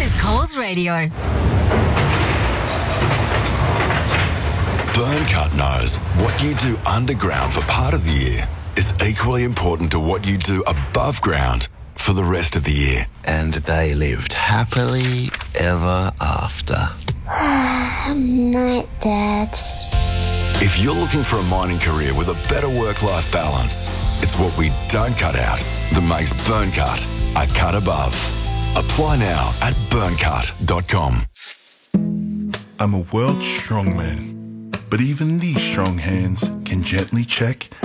is Coles Radio. Burncut knows what you do underground for part of the year is equally important to what you do above ground for the rest of the year. And they lived happily ever after. Night, Dad. If you're looking for a mining career with a better work-life balance, it's what we don't cut out that makes Burncut a cut above. Apply now at burncut.com. I'm a world strongman, but even these strong hands can gently check